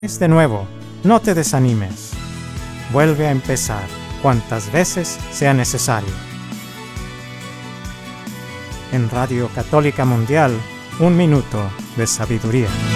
De nuevo, no te desanimes. Vuelve a empezar cuantas veces sea necesario. En Radio Católica Mundial, un minuto de sabiduría.